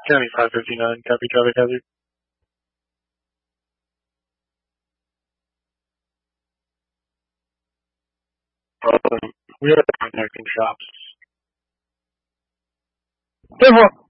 County 559, copy Charlie Hazard. We are contacting shops. 10-4.